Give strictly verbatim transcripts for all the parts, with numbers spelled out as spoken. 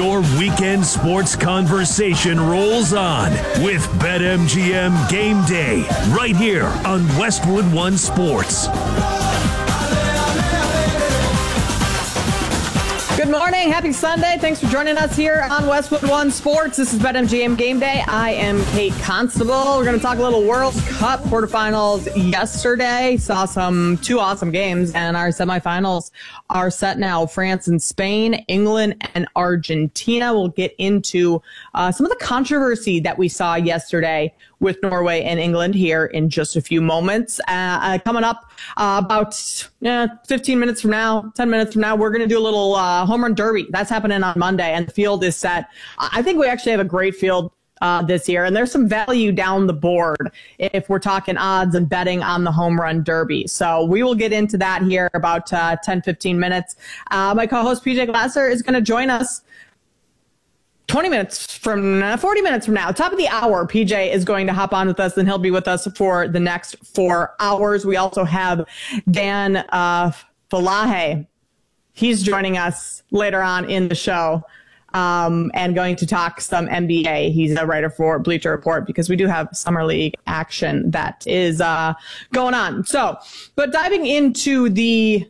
Your weekend sports conversation rolls on with BetMGM Game Day right here on Westwood One Sports. Good morning. Happy Sunday. Thanks for joining us here on Westwood One Sports. This is BetMGM Game Day. I am Kate Constable. We're going to talk a little World Cup quarterfinals yesterday. Saw some two awesome games, and our semifinals are set now. France and Spain, England and Argentina. We'll get into uh, some of the controversy that we saw yesterday with Norway and England here in just a few moments. Uh, uh, coming up uh, about uh, fifteen minutes from now, ten minutes from now, we're going to do a little uh, home run derby. That's happening on Monday, and the field is set. I think we actually have a great field uh, this year, and there's some value down the board if we're talking odds and betting on the home run derby. So we will get into that here about uh, ten, fifteen minutes. Uh, my co-host P J Glasser is going to join us twenty minutes from uh, forty minutes from now, top of the hour. P J is going to hop on with us, and he'll be with us for the next four hours. We also have Dan uh, Falahe. He's joining us later on in the show um, and going to talk some N B A. He's a writer for Bleacher Report because we do have Summer League action that is uh, going on. So, but diving into the,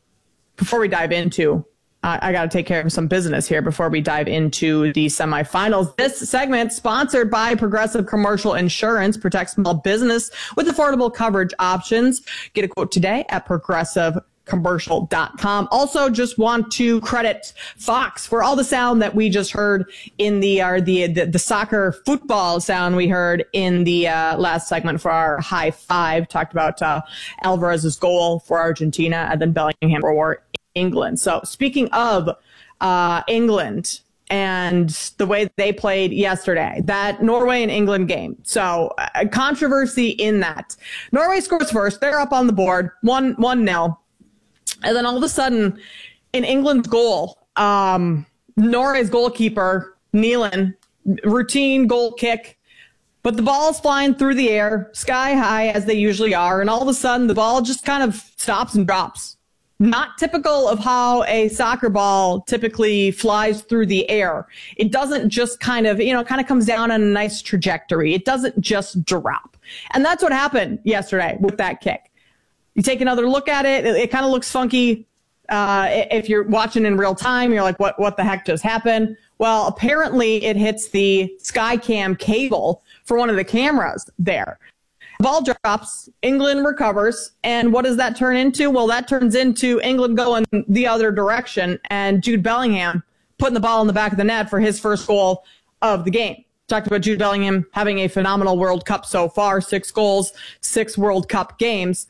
before we dive into Uh, I got to take care of some business here before we dive into the semifinals. This segment sponsored by Progressive Commercial Insurance. Protect small business with affordable coverage options. Get a quote today at progressive commercial dot com. Also, just want to credit Fox for all the sound that we just heard in the uh, the, the the soccer football sound we heard in the uh, last segment for our high five. Talked about uh, Alvarez's goal for Argentina and then Bellingham for England. So speaking of uh, England and the way they played yesterday, that Norway and England game. So uh, controversy in that. Norway scores first. They're up on the board, one one nil. And then all of a sudden, in England's goal, um, Norway's goalkeeper, Nealon, routine goal kick, but the ball's flying through the air, sky high as they usually are, and all of a sudden the ball just kind of stops and drops. Not typical of how a soccer ball typically flies through the air. It doesn't just kind of, you know, kind of comes down on a nice trajectory. It doesn't just drop. And that's what happened yesterday with that kick. You take another look at it, it, it kind of looks funky. Uh, if you're watching in real time, you're like, what, what the heck just happened? Well, apparently it hits the Skycam cable for one of the cameras there. Ball drops, England recovers, and what does that turn into? Well, that turns into England going the other direction and Jude Bellingham putting the ball in the back of the net for his first goal of the game. Talked about Jude Bellingham having a phenomenal World Cup so far, six goals, six World Cup games.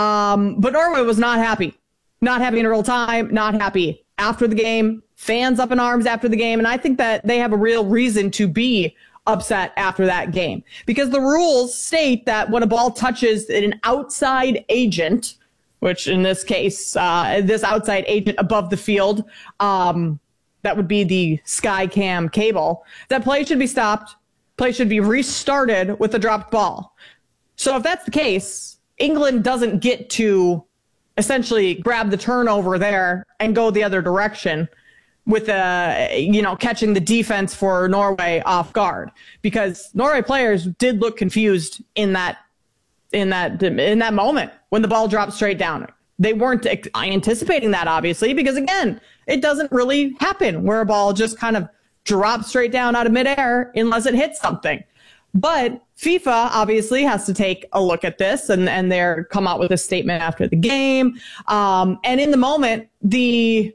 Um, but Norway was not happy. Not happy in real time, not happy after the game, fans up in arms after the game, and I think that they have a real reason to be upset after that game because the rules state that when a ball touches an outside agent, which in this case, uh, this outside agent above the field, um, that would be the Skycam cable, that play should be stopped. Play should be restarted with a dropped ball. So if that's the case, England doesn't get to essentially grab the turnover there and go the other direction with uh, you know, catching the defense for Norway off guard, because Norway players did look confused in that in that in that moment when the ball dropped straight down. They weren't anticipating that, obviously, because again, it doesn't really happen where a ball just kind of drops straight down out of midair unless it hits something. But FIFA obviously has to take a look at this, and and they're come out with a statement after the game. Um, and in the moment, the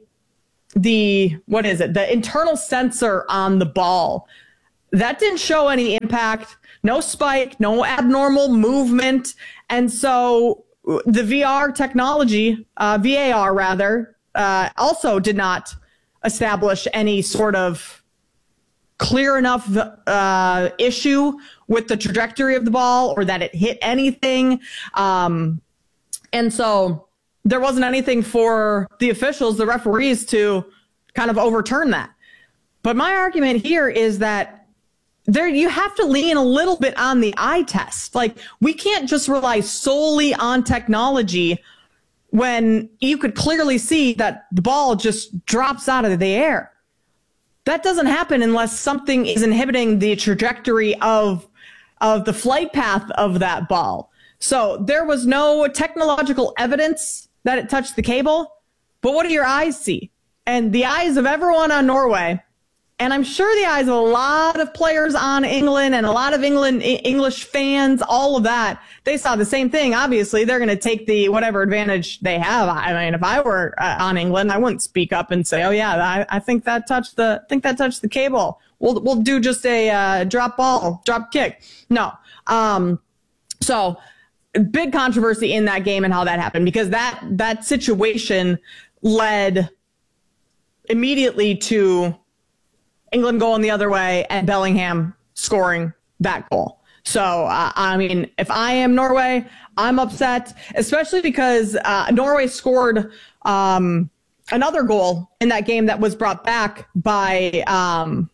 the, what is it? The internal sensor on the ball, that didn't show any impact, no spike, no abnormal movement. And so the V R technology, uh, V A R rather, uh, also did not establish any sort of clear enough uh, issue with the trajectory of the ball or that it hit anything. Um, and so there wasn't anything for the officials, the referees, to kind of overturn that. But my argument here is that there you have to lean a little bit on the eye test. Like, we can't just rely solely on technology when you could clearly see that the ball just drops out of the air. that doesn't happen unless something is inhibiting the trajectory of of the flight path of that ball. So there was no technological evidence that it touched the cable, but what do your eyes see? And the eyes of everyone on Norway, and I'm sure the eyes of a lot of players on England and a lot of England English fans, all of that, they saw the same thing. Obviously, they're going to take the whatever advantage they have. I mean, if I were uh, on England, I wouldn't speak up and say, "Oh yeah, I, I think that touched the think that touched the cable. We'll we'll do just a uh, drop ball, drop kick." No. Um, so big controversy in that game and how that happened, because that that situation led immediately to England going the other way and Bellingham scoring that goal. So, uh, I mean, if I am Norway, I'm upset, especially because uh, Norway scored um, another goal in that game that was brought back by um,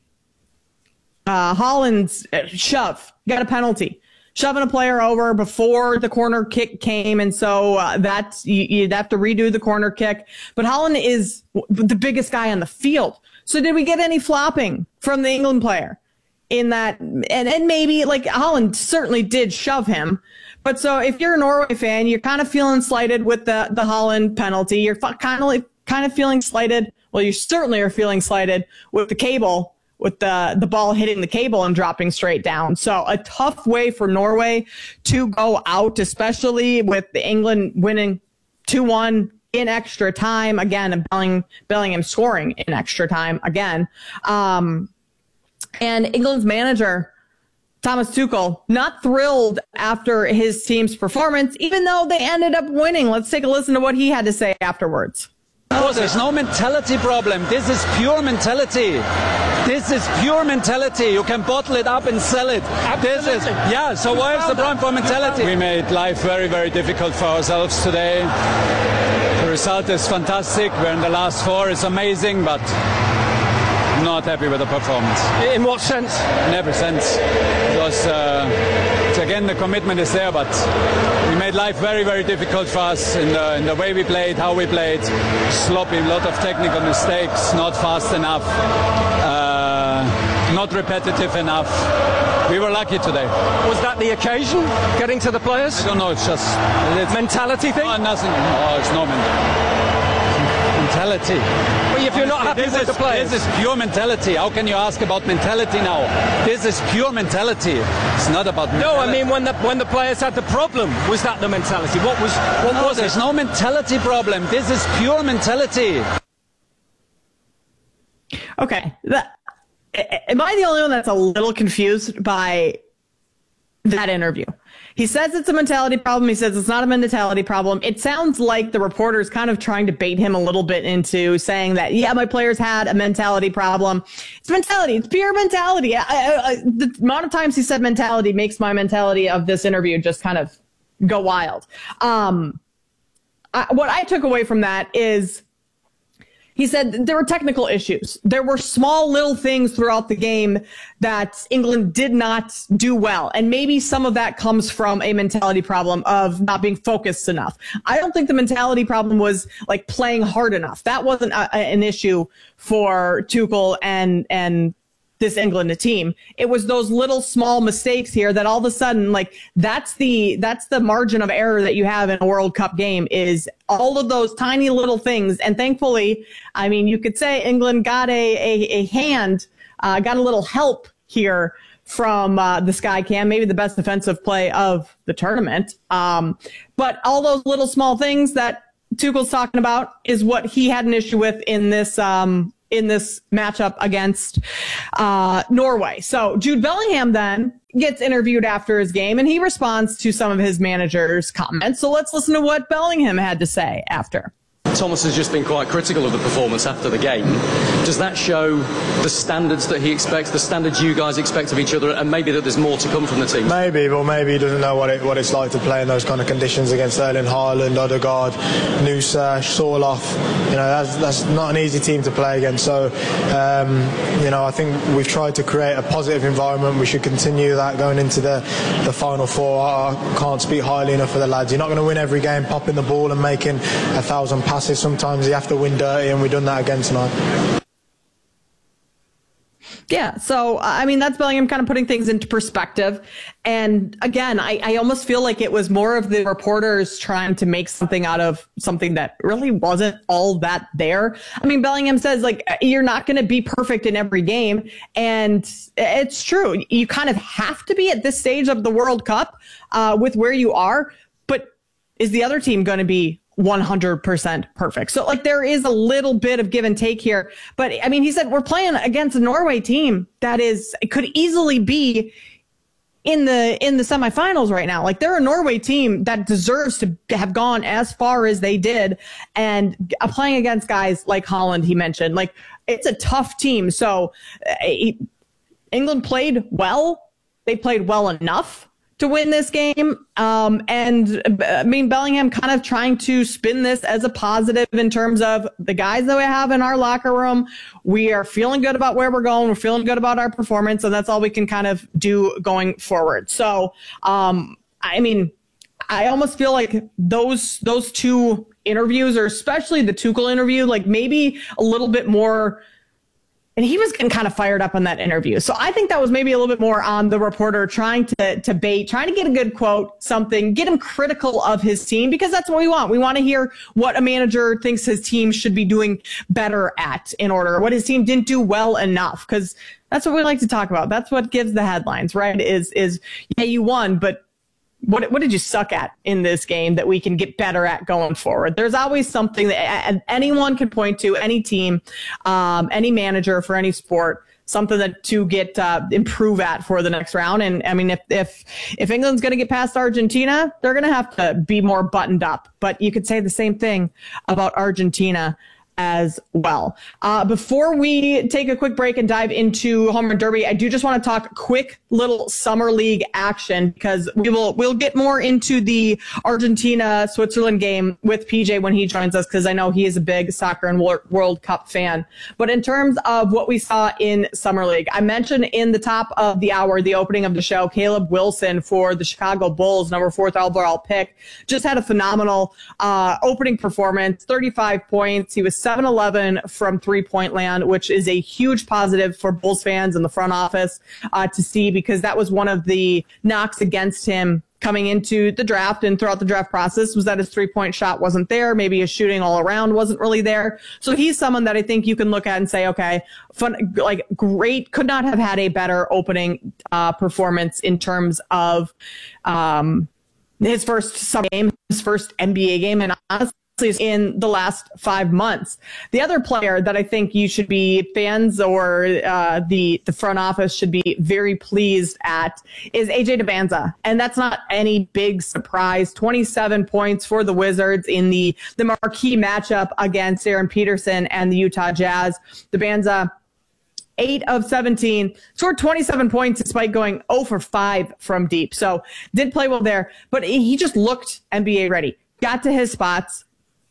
uh, Holland's shove. Got a penalty. Shoving a player over before the corner kick came, and so uh, that's you, you'd have to redo the corner kick. But Holland is the biggest guy on the field. So did we get any flopping from the England player in that? And, and maybe, like, Holland certainly did shove him. But so if you're a Norway fan, you're kind of feeling slighted with the, the Holland penalty. You're kind of kind of feeling slighted. Well, you certainly are feeling slighted with the cable, with the, the ball hitting the cable and dropping straight down. So a tough way for Norway to go out, especially with the England winning two one in extra time again, and Belling, Bellingham scoring in extra time again. Um, and England's manager, Thomas Tuchel, not thrilled after his team's performance, even though they ended up winning. Let's take a listen to what he had to say afterwards. Oh, there's no mentality problem. This is pure mentality. This is pure mentality. You can bottle it up and sell it. This is, yeah, so why is the problem for mentality? We made life very, very difficult for ourselves today. The result is fantastic. We're in the last four. It's amazing, but I'm not happy with the performance. In what sense? In every sense. Because, uh, again, the commitment is there, but we made life very, very difficult for us in the, in the way we played, how we played. Sloppy, a lot of technical mistakes, not fast enough, uh, not repetitive enough. We were lucky today. Was that the occasion, getting to the players? I don't know, it's just... It's, mentality thing? No, nothing. No, it's no mentality. Well, if you're not happy this with is, the players... This is pure mentality. How can you ask about mentality now? This is pure mentality. It's not about mentality. No, I mean, when the when the players had the problem, was that the mentality? What was, what no, was there's it? no mentality problem. This is pure mentality. Okay. That, am I the only one that's a little confused by that interview? He says it's a mentality problem. He says it's not a mentality problem. It sounds like the reporter's kind of trying to bait him a little bit into saying that, yeah, my players had a mentality problem. It's mentality. It's pure mentality. I, I, I, the amount of times he said mentality makes my mentality of this interview just kind of go wild. Um, I, what I took away from that is, he said there were technical issues. There were small little things throughout the game that England did not do well. And maybe some of that comes from a mentality problem of not being focused enough. I don't think the mentality problem was like playing hard enough. That wasn't a, an issue for Tuchel and, and this England team. It was those little small mistakes here that all of a sudden, like, that's the, that's the margin of error that you have in a World Cup game, is all of those tiny little things. And thankfully, I mean, you could say England got a, a, a hand, uh, got a little help here from uh, the Sky Cam, maybe the best defensive play of the tournament. Um, but all those little small things that Tuchel's talking about is what he had an issue with in this, um, in this matchup against uh, Norway. So Jude Bellingham then gets interviewed after his game, and he responds to some of his manager's comments. So let's listen to what Bellingham had to say after. Thomas has just been quite critical of the performance after the game. Does that show the standards that he expects, the standards you guys expect of each other, and maybe that there's more to come from the team? Maybe, but maybe he doesn't know what it what it's like to play in those kind of conditions against Erling Haaland, Odegaard, Nusa, Sorloth. You know, that's that's not an easy team to play against. So, um, you know, I think we've tried to create a positive environment. We should continue that going into the the final four. I can't speak highly enough for the lads. You're not going to win every game popping the ball and making a thousand passes. Sometimes you have to win dirty, and we've done that again tonight. Yeah. So, I mean, that's Bellingham kind of putting things into perspective. And again, I, I almost feel like it was more of the reporters trying to make something out of something that really wasn't all that there. I mean, Bellingham says, like, you're not going to be perfect in every game. And it's true. You kind of have to be at this stage of the World Cup uh, with where you are. But is the other team going to be one hundred percent perfect? So like there is a little bit of give and take here, but I mean, he said we're playing against a Norway team that is, it could easily be in the, in the semifinals right now. Like they're a Norway team that deserves to have gone as far as they did, and uh, playing against guys like Holland, he mentioned, like it's a tough team. So uh, he, England played well. They played well enough to win this game. Um, and I mean, Bellingham kind of trying to spin this as a positive in terms of the guys that we have in our locker room. We are feeling good about where we're going. We're feeling good about our performance, and that's all we can kind of do going forward. So, um, I mean, I almost feel like those, those two interviews, or especially the Tuchel interview, like maybe a little bit more. And he was getting kind of fired up on that interview. So I think that was maybe a little bit more on the reporter trying to, to bait, trying to get a good quote, something, get him critical of his team, because that's what we want. We want to hear what a manager thinks his team should be doing better at in order, what his team didn't do well enough, because that's what we like to talk about. That's what gives the headlines, right? Is, is yeah, you won, but What what did you suck at in this game that we can get better at going forward? There's always something that anyone can point to, any team, um, any manager for any sport, something that to get uh, improve at for the next round. And I mean, if if if England's going to get past Argentina, they're going to have to be more buttoned up. But you could say the same thing about Argentina as well. Uh, before we take a quick break and dive into Home Run Derby, I do just want to talk quick little summer league action, because we will we'll get more into the Argentina Switzerland game with P J when he joins us, because I know he is a big soccer and World Cup fan. But in terms of what we saw in summer league, I mentioned in the top of the hour, the opening of the show, Caleb Wilson for the Chicago Bulls, number fourth overall pick, just had a phenomenal uh, opening performance, thirty-five points. He was seven eleven from three-point land, which is a huge positive for Bulls fans in the front office uh, to see, because that was one of the knocks against him coming into the draft and throughout the draft process, was that his three-point shot wasn't there. Maybe his shooting all around wasn't really there. So he's someone that I think you can look at and say, okay, fun, like great, could not have had a better opening uh, performance in terms of um, his first summer game, his first N B A game, and honestly, in the last five months. The other player that I think you should be fans or uh, the the front office should be very pleased at is A J Debanza, and that's not any big surprise. twenty-seven points for the Wizards in the the marquee matchup against Aaron Peterson and the Utah Jazz. Debanza, eight of seventeen, scored twenty-seven points despite going zero for five from deep. So did play well there, but he just looked N B A ready. Got to his spots.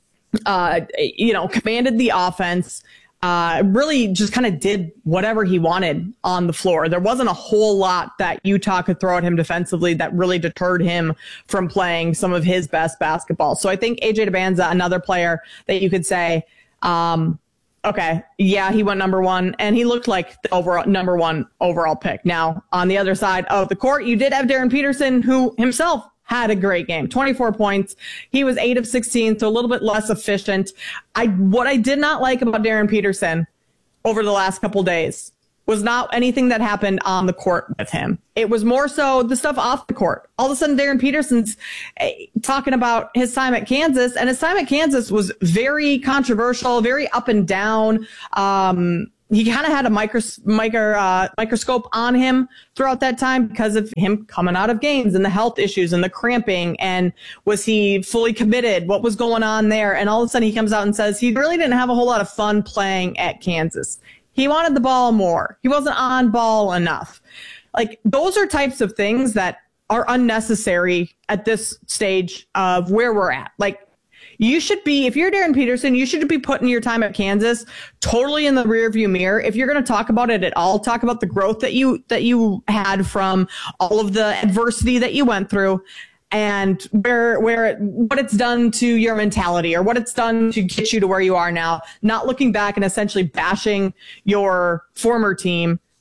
Uh, you know, commanded the offense, uh, really just kind of did whatever he wanted on the floor. There wasn't a whole lot that Utah could throw at him defensively that really deterred him from playing some of his best basketball. So I think A J Debanza, another player that you could say, um, okay, yeah, he went number one, and he looked like the overall number one overall pick. Now, on the other side of the court, you did have Darren Peterson, who himself had a great game, twenty-four points. He was eight of sixteen, so a little bit less efficient. I what I did not like about Darren Peterson over the last couple days was not anything that happened on the court with him. It was more so the stuff off the court. All of a sudden, Darren Peterson's talking about his time at Kansas, and his time at Kansas was very controversial, very up and down. Um, He kind of had a micros- micro, uh, microscope on him throughout that time because of him coming out of games and the health issues and the cramping. And was he fully committed? What was going on there? And all of a sudden he comes out and says he really didn't have a whole lot of fun playing at Kansas. He wanted the ball more. He wasn't on ball enough. Like, those are types of things that are unnecessary at this stage of where we're at. Like, you should be, if you're Darren Peterson, you should be putting your time at Kansas totally in the rearview mirror. If you're going to talk about it at all, talk about the growth that you that you had from all of the adversity that you went through, and where where it, what it's done to your mentality, or what it's done to get you to where you are now. Not looking back and essentially bashing your former team,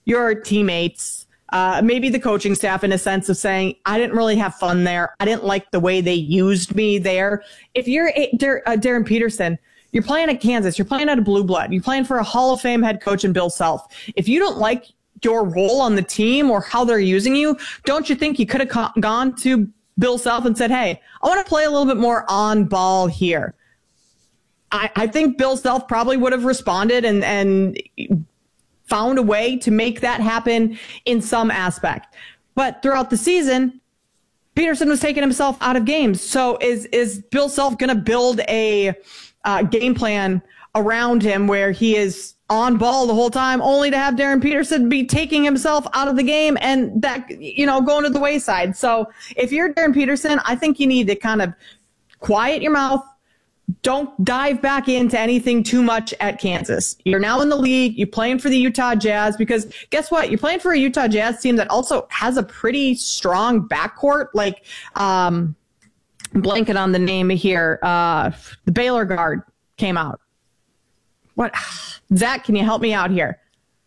your teammates, uh, maybe the coaching staff, in a sense of saying, I didn't really have fun there. I didn't like the way they used me there. If you're a, Dar- uh, Darren Peterson, you're playing at Kansas, you're playing at a Blue Blood, you're playing for a Hall of Fame head coach in Bill Self. If you don't like your role on the team or how they're using you, don't you think you could have co- gone to Bill Self and said, hey, I want to play a little bit more on ball here? I, I think Bill Self probably would have responded and, and found a way to make that happen in some aspect. But throughout the season, Peterson was taking himself out of games. So is, is Bill Self going to build a uh, game plan around him where he is on ball the whole time, only to have Darren Peterson be taking himself out of the game and that, you know, going to the wayside? So if you're Darren Peterson, I think you need to kind of quiet your mouth. Don't dive back into anything too much at Kansas. You're now in the league. You're playing for the Utah Jazz, because guess what? You're playing for a Utah Jazz team that also has a pretty strong backcourt. Like, um, blanket on the name here. Uh, the Baylor guard came out. What? Zach, can you help me out here?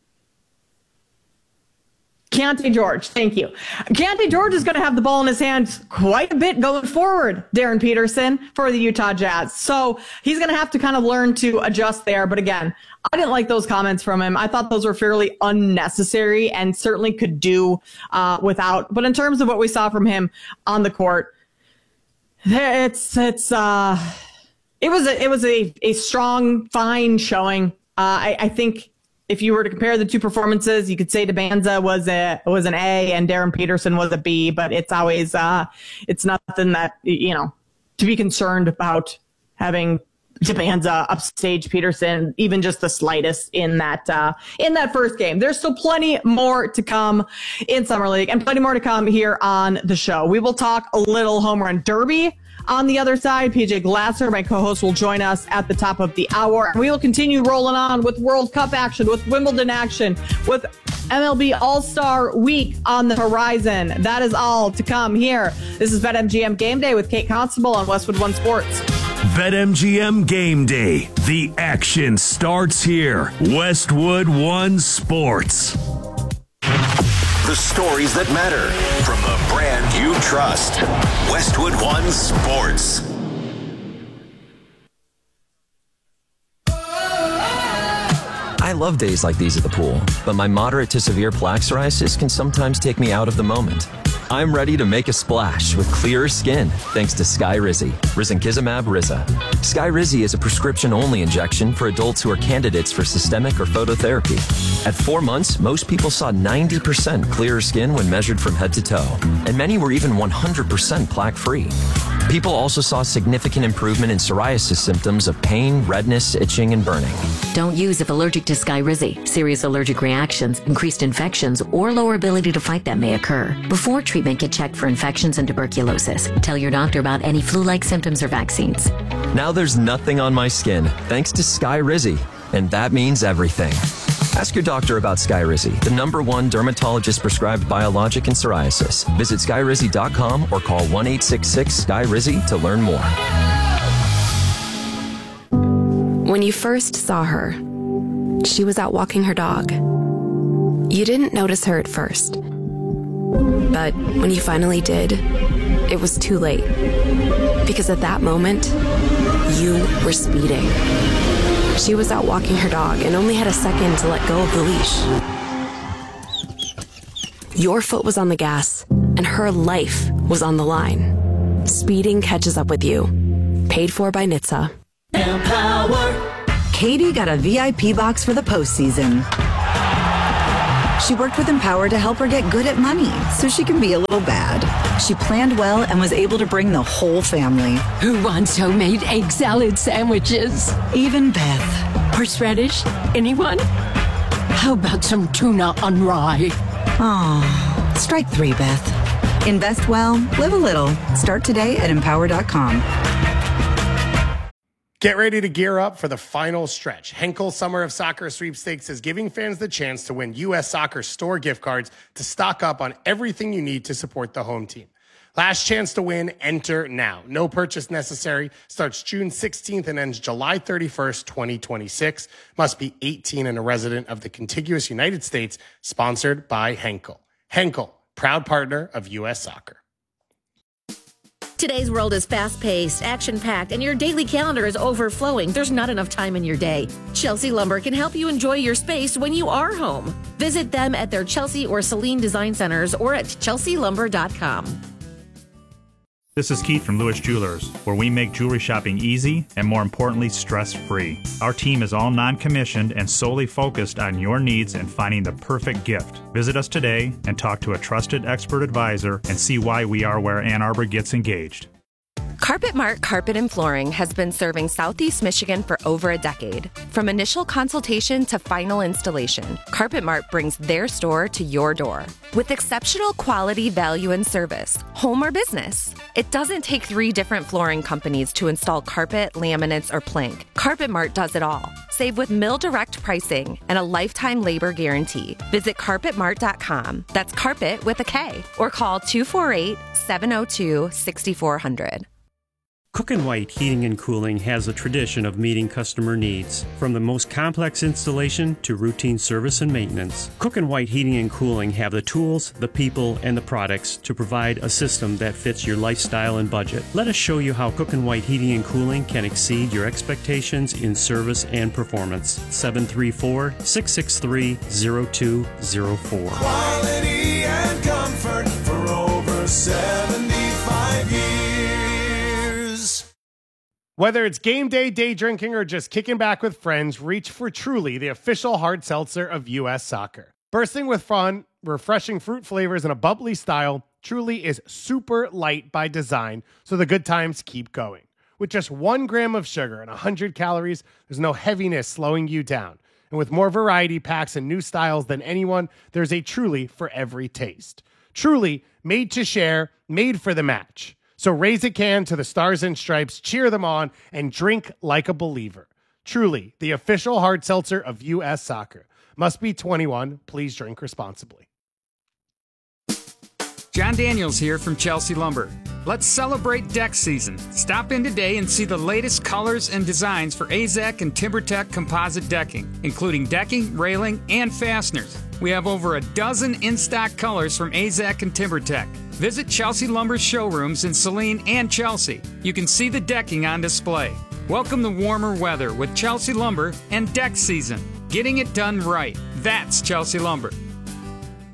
Keontae George, thank you. Keontae George is going to have the ball in his hands quite a bit going forward, Darren Peterson, for the Utah Jazz. So he's going to have to kind of learn to adjust there. But again, I didn't like those comments from him. I thought those were fairly unnecessary and certainly could do uh, without. But in terms of what we saw from him on the court, it's it's uh, it was a, it was a, a strong, fine showing. Uh, I, I think if you were to compare the two performances, you could say DeBanza was a was an A and Darren Peterson was a B. But it's always uh, it's nothing that, you know, to be concerned about having DeBanza upstage Peterson, even just the slightest in that uh, in that first game. There's still plenty more to come in Summer League and plenty more to come here on the show. We will talk a little home run derby on the other side. P J Glasser, my co-host, will join us at the top of the hour. We will continue rolling on with World Cup action, with Wimbledon action, with M L B All-Star Week on the horizon. That is all to come here. This is BetMGM Game Day with Kate Constable on Westwood One Sports. BetMGM Game Day. The action starts here. Westwood One Sports. The stories that matter from the brand you trust. Westwood One Sports. I love days like these at the pool, but my moderate to severe plaque psoriasis can sometimes take me out of the moment. I'm ready to make a splash with clearer skin thanks to Skyrizi, risankizumab Riza. Skyrizi is a prescription-only injection for adults who are candidates for systemic or phototherapy. At four months, most people saw ninety percent clearer skin when measured from head to toe, and many were even one hundred percent plaque-free. People also saw significant improvement in psoriasis symptoms of pain, redness, itching, and burning. Don't use if allergic to Skyrizi. Serious allergic reactions, increased infections, or lower ability to fight them may occur. Before treatment, get checked for infections and tuberculosis. Tell your doctor about any flu-like symptoms or vaccines. Now there's nothing on my skin thanks to Skyrizi, and that means everything. Ask your doctor about Skyrizi, the number one dermatologist-prescribed biologic in psoriasis. Visit Skyrizi dot com or call one eight six six S K Y R I Z I to learn more. When you first saw her, she was out walking her dog. You didn't notice her at first. But when you finally did, it was too late. Because at that moment, you were speeding. She was out walking her dog and only had a second to let go of the leash. Your foot was on the gas, and her life was on the line. Speeding catches up with you. Paid for by N H T S A. Empower. Katie got a V I P box for the postseason. She worked with Empower to help her get good at money so she can be a little bad. She planned well and was able to bring the whole family. Who wants homemade egg salad sandwiches? Even Beth. Horseradish? Anyone? How about some tuna on rye? Aw, strike three, Beth. Invest well, live a little. Start today at empower dot com. Get ready to gear up for the final stretch. Henkel Summer of Soccer Sweepstakes is giving fans the chance to win U S Soccer store gift cards to stock up on everything you need to support the home team. Last chance to win, enter now. No purchase necessary. Starts June sixteenth and ends July thirty-first, twenty twenty-six. Must be eighteen and a resident of the contiguous United States. Sponsored by Henkel. Henkel, proud partner of U S Soccer. Today's world is fast-paced, action-packed, and your daily calendar is overflowing. There's not enough time in your day. Chelsea Lumber can help you enjoy your space when you are home. Visit them at their Chelsea or Celine Design Centers or at chelsea lumber dot com. This is Keith from Lewis Jewelers, where we make jewelry shopping easy and, more importantly, stress-free. Our team is all non-commissioned and solely focused on your needs and finding the perfect gift. Visit us today and talk to a trusted expert advisor and see why we are where Ann Arbor gets engaged. Carpet Mart Carpet and Flooring has been serving Southeast Michigan for over a decade. From initial consultation to final installation, Carpet Mart brings their store to your door. With exceptional quality, value, and service, home or business. It doesn't take three different flooring companies to install carpet, laminates, or plank. Carpet Mart does it all. Save with mill direct pricing and a lifetime labor guarantee. Visit carpet mart dot com. That's carpet with a K. Or call two four eight, seven oh two, six four zero zero. Cook and White Heating and Cooling has a tradition of meeting customer needs. From the most complex installation to routine service and maintenance, Cook and White Heating and Cooling have the tools, the people, and the products to provide a system that fits your lifestyle and budget. Let us show you how Cook and White Heating and Cooling can exceed your expectations in service and performance. seven three four, six six three, zero two zero four. Quality and comfort for over seventy-five years. Whether it's game day, day drinking, or just kicking back with friends, reach for Truly, the official hard seltzer of U S Soccer. Bursting with fun, refreshing fruit flavors, and a bubbly style, Truly is super light by design, so the good times keep going. With just one gram of sugar and one hundred calories, there's no heaviness slowing you down. And with more variety packs and new styles than anyone, there's a Truly for every taste. Truly, made to share, made for the match. So raise a can to the Stars and Stripes, cheer them on, and drink like a believer. Truly, the official hard seltzer of U S Soccer. Must be twenty-one. Please drink responsibly. John Daniels here from Chelsea Lumber. Let's celebrate deck season. Stop in today and see the latest colors and designs for A Z E C and TimberTech composite decking, including decking, railing, and fasteners. We have over a dozen in-stock colors from A Z E C and TimberTech. Visit Chelsea Lumber's showrooms in Saline and Chelsea. You can see the decking on display. Welcome the warmer weather with Chelsea Lumber and deck season. Getting it done right. That's Chelsea Lumber.